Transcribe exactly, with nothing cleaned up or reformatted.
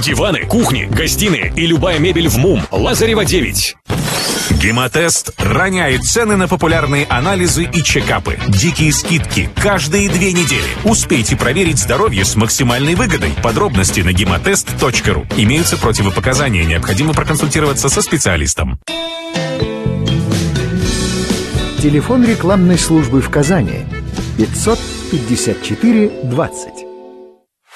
Диваны, кухни, гостиные и любая мебель в МУМ. Лазарева девять. Гемотест роняет цены на популярные анализы и чекапы. Дикие скидки каждые две недели. Успейте проверить здоровье с максимальной выгодой. Подробности на гемотест точка ру. Имеются противопоказания. Необходимо проконсультироваться со специалистом. Телефон рекламной службы в Казани пятьсот пятьдесят четыре двадцать.